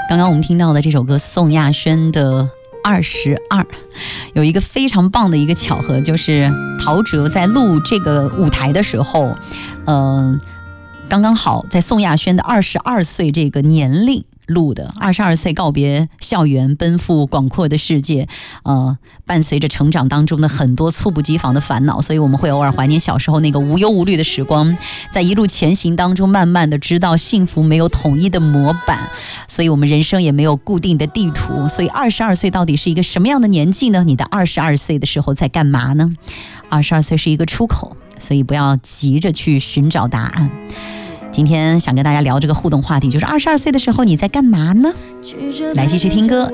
刚刚我们听到的这首歌宋亚轩的22，有一个非常棒的一个巧合，就是陶喆在录这个舞台的时候，刚刚好在宋亚轩的22岁这个年龄录的。22岁告别校园，奔赴广阔的世界，伴随着成长当中的很多猝不及防的烦恼，所以我们会偶尔怀念小时候那个无忧无虑的时光，在一路前行当中慢慢的知道幸福没有统一的模板，所以我们人生也没有固定的地图。所以22岁到底是一个什么样的年纪呢？你的22岁的时候在干嘛呢？22岁是一个出口，所以不要急着去寻找答案。今天想跟大家聊这个互动话题，就是22岁的时候你在干嘛呢？来继续听歌。